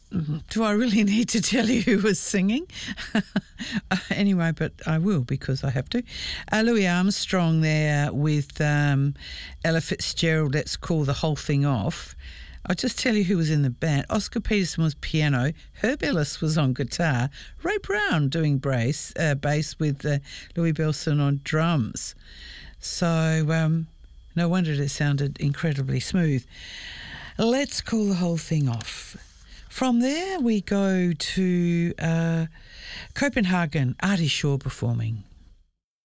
Do I really need to tell you who was singing? Anyway, but I will because I have to. Louis Armstrong there with Ella Fitzgerald, Let's Call the Whole Thing Off. I'll just tell you who was in the band. Oscar Peterson was piano. Herb Ellis was on guitar. Ray Brown doing bass with Louis Bellson on drums. So no wonder it sounded incredibly smooth. Let's Call the Whole Thing Off. From there we go to Copenhagen, Artie Shaw performing.